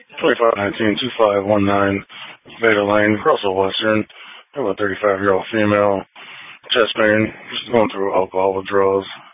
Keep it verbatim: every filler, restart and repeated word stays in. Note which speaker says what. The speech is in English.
Speaker 1: twenty-five nineteen two five one nine Veda Lane, Russell Western. I'm a thirty-five-year-old female, chest pain, just going through alcohol withdrawals.